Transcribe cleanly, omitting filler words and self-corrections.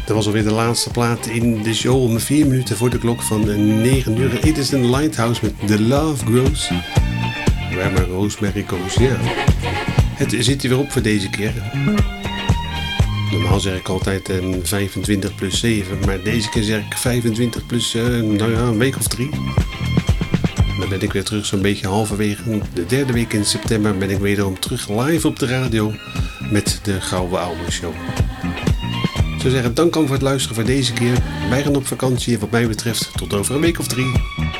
Dat was alweer de laatste plaat in de show om 4 minuten voor de klok van 9 uur. It is in Lighthouse met The Love Grows. Where my rosemary goes. Ja, het zit er weer op voor deze keer. Normaal zeg ik altijd 25 plus 7, maar deze keer zeg ik 25 plus een week of 3. Dan ben ik weer terug zo'n beetje halverwege de derde week in september ben ik wederom terug live op de radio met de Gouden Oude Show. Ik zou zeggen, dank aan voor het luisteren voor deze keer. Wij gaan op vakantie en wat mij betreft tot over een week of 3.